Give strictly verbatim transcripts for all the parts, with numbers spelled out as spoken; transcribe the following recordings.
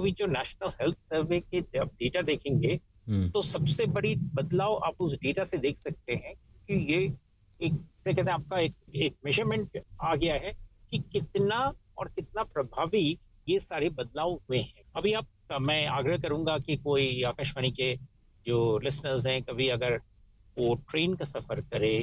कभी जो national health survey के जब डेटा देखेंगे तो सबसे बड़ी बदलाव आप उस डेटा से देख सकते हैं कि ये एक से कहते हैं आपका एक एक मेजरमेंट आ गया है कि कितना और कितना प्रभावी ये सारे बदलाव हुए हैं. अभी आप मैं आग्रह करूंगा कि कोई आकाशवाणी के जो लिसनर्स हैं कभी अगर वो ट्रेन का सफर करे,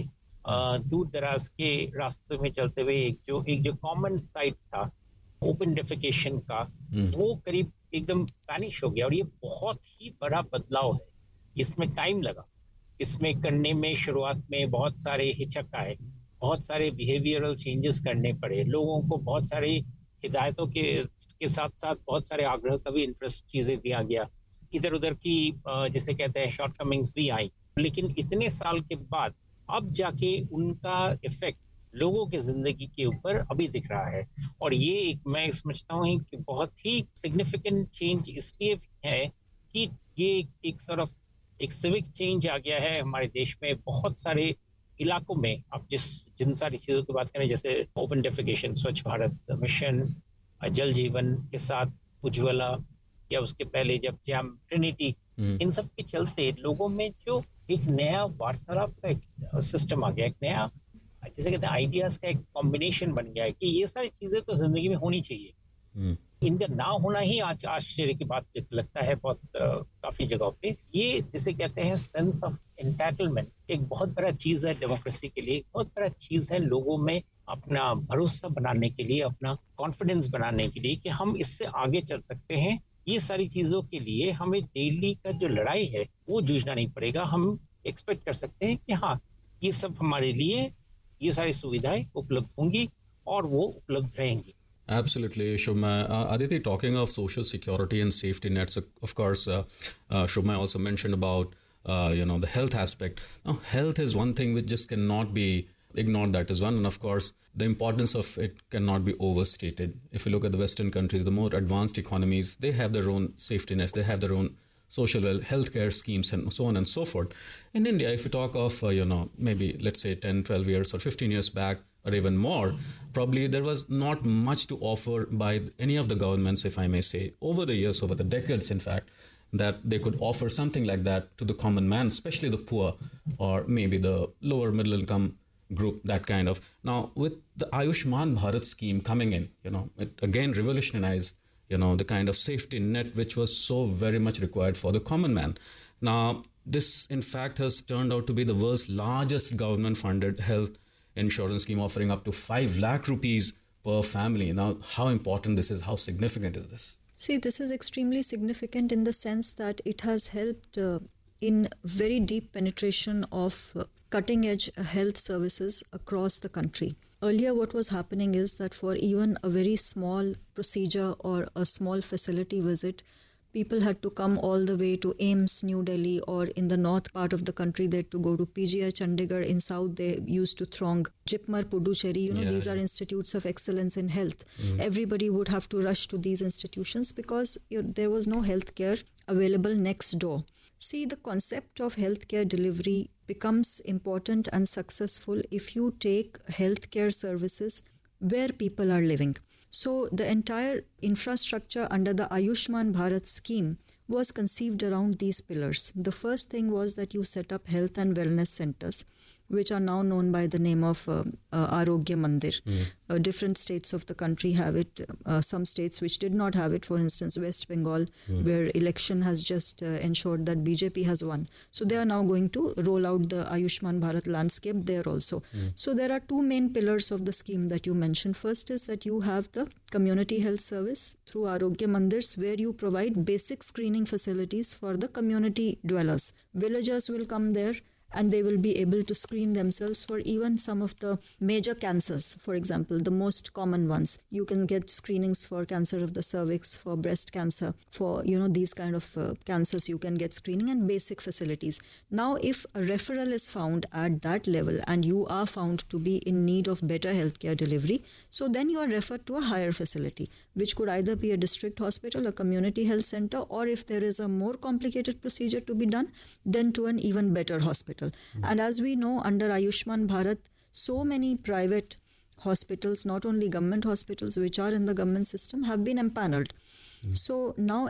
दूर दराज के रास्ते में चलते हुए एक जो एक जो कॉमन साइट था ओपन डेफिकेशन का, वो करीब एकदम वैनिश हो गया. और ये बहुत ही बड़ा बदलाव है. इसमें टाइम लगा, इसमें करने में शुरुआत में बहुत सारे हिचक आए, बहुत सारे बिहेवियरल चेंजेस करने पड़े, लोगों को बहुत सारी हिदायतों के के साथ साथ बहुत सारे आग्रह का भी इंटरेस्ट चीजें दिया गया, इधर उधर की जैसे कहते हैं शॉर्ट कमिंग्स भी आई. लेकिन इतने साल के बाद अब जाके उनका इफेक्ट लोगों के जिंदगी के ऊपर अभी दिख रहा है. और ये एक मैं समझता हूँ कि बहुत ही सिग्निफिकेंट चेंज इसलिए है कि ये एक सॉर्ट ऑफ एक सिविक चेंज आ गया है हमारे देश में. बहुत सारे इलाकों में आप जिस जिन सारी चीजों की बात करें, जैसे ओपन डेफिकेशन, स्वच्छ भारत मिशन, जल जीवन के साथ उज्ज्वला, या उसके पहले जब जैम ट्रिनिटी, इन सब के चलते लोगों में जो एक नया वार्तालाप का एक सिस्टम आ गया, एक नया जैसे कहते हैं आइडियाज का एक कॉम्बिनेशन बन गया है कि ये सारी चीजें तो जिंदगी में होनी चाहिए. hmm. इनका ना होना ही आज आश्चर्य की बात लगता है बहुत uh, काफी जगहों पे. ये जिसे कहते हैं सेंस ऑफ एंटाइटलमेंट एक बहुत बड़ा चीज है डेमोक्रेसी के लिए, बहुत बड़ा चीज है लोगों में अपना भरोसा बनाने के लिए, अपना कॉन्फिडेंस बनाने के लिए कि हम इससे आगे चल सकते हैं. ये सारी चीजों के लिए हमें डेली का जो लड़ाई है वो जूझना नहीं पड़ेगा. हम एक्सपेक्ट कर सकते हैं कि हाँ, ये सब हमारे लिए ये सारी सुविधाएं उपलब्ध होंगी और वो उपलब्ध रहेंगी. Absolutely, Shubhma. Uh, Aditi, talking of social security and safety nets, of course, uh, uh, Shubhma also mentioned about, uh, you know, the health aspect. Now, health is one thing which just cannot be ignored. That is one. And of course, the importance of it cannot be overstated. If you look at the Western countries, the more advanced economies, they have their own safety nets. They have their own social well healthcare schemes and so on and so forth. In India, if you talk of, uh, you know, maybe let's say ten, twelve years or fifteen years back or even more, probably there was not much to offer by any of the governments, if I may say, over the years, over the decades, in fact, that they could offer something like that to the common man, especially the poor or maybe the lower middle income group, that kind of. Now, with the Ayushman Bharat scheme coming in, you know, it again revolutionized you know, the kind of safety net which was so very much required for the common man. Now, this in fact has turned out to be the world's largest government-funded health insurance scheme, offering up to five lakh rupees per family. Now, how important this is, how significant is this? See, this is extremely significant in the sense that it has helped uh, in very deep penetration of uh, cutting-edge health services across the country. Earlier, what was happening is that for even a very small procedure or a small facility visit, people had to come all the way to A I M S, New Delhi, or in the north part of the country, they had to go to P G I Chandigarh. In south, they used to throng Jipmar, Puducherry. You know, yeah, these yeah. are institutes of excellence in health. Mm. Everybody would have to rush to these institutions because you know, there was no healthcare available next door. See, the concept of healthcare delivery becomes important and successful if you take healthcare services where people are living. So the entire infrastructure under the Ayushman Bharat scheme was conceived around these pillars. The first thing was that you set up health and wellness centers, which are now known by the name of uh, uh, Arogya Mandir. Mm. Uh, different states of the country have it. Uh, some states which did not have it, for instance, West Bengal, mm. where election has just uh, ensured that B J P has won. So they are now going to roll out the Ayushman Bharat landscape there also. Mm. So there are two main pillars of the scheme that you mentioned. First is that you have the community health service through Arogya Mandirs, where you provide basic screening facilities for the community dwellers. Villagers will come there and they will be able to screen themselves for even some of the major cancers. For example, the most common ones. You can get screenings for cancer of the cervix, for breast cancer, for, you know, these kind of uh, cancers you can get screening and basic facilities. Now, if a referral is found at that level and you are found to be in need of better healthcare delivery, so then you are referred to a higher facility, which could either be a district hospital, a community health center, or if there is a more complicated procedure to be done, then to an even better hospital. Mm. And as we know, under Ayushman Bharat, so many private hospitals, not only government hospitals which are in the government system, have been empaneled. Mm. So now